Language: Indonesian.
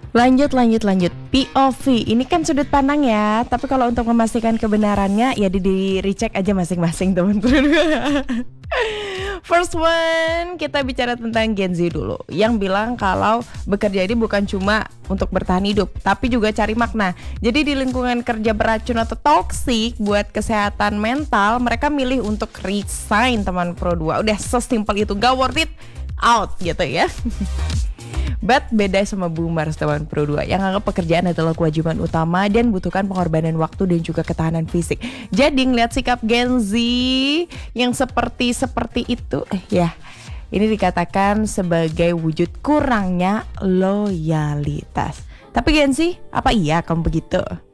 Lanjut. POV, ini kan sudut pandang ya. Tapi kalau untuk memastikan kebenarannya, ya di recheck aja masing-masing teman berdua. First one, kita bicara tentang Gen Z dulu. Yang bilang kalau bekerja ini bukan cuma untuk bertahan hidup, tapi juga cari makna. Jadi di lingkungan kerja beracun atau toksik buat kesehatan mental, mereka milih untuk resign teman Pro 2. Udah sesimpel itu, gak worth it, out gitu ya. But beda sama boomers teman Pro 2 yang anggap pekerjaan adalah kewajiban utama dan butuhkan pengorbanan waktu dan juga ketahanan fisik. Jadi ngeliat sikap Gen Z yang seperti itu ya, ini dikatakan sebagai wujud kurangnya loyalitas. Tapi Gen Z, apa iya kamu begitu?